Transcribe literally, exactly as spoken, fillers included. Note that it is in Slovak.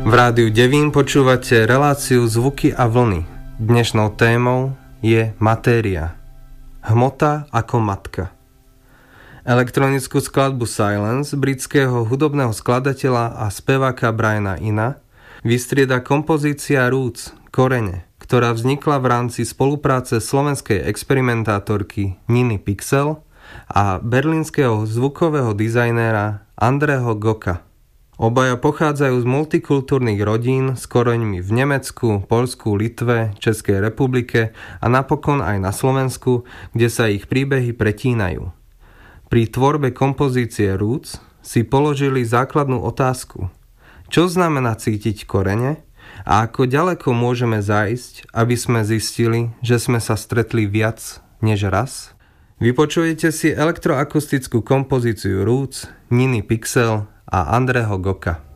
V rádiu Devín počúvate reláciu Zvuky a vlny. Dnešnou témou je matéria. Hmota ako matka. Elektronickú skladbu Silence britského hudobného skladateľa a speváka Briana Ina vystrieda kompozícia Roots, korene, ktorá vznikla v rámci spolupráce slovenskej experimentátorky Niny Pixel a berlínskeho zvukového dizajnéra Andreho Gocka. Obaja pochádzajú z multikultúrnych rodín s koreňmi v Nemecku, Poľsku, Litve, Českej republike a napokon aj na Slovensku, kde sa ich príbehy pretínajú. Pri tvorbe kompozície Roots si položili základnú otázku. Čo znamená cítiť korene a ako ďaleko môžeme zájsť, aby sme zistili, že sme sa stretli viac než raz? Vypočujete si elektroakustickú kompozíciu Roots, Niny Pixel a Andreho Gocka.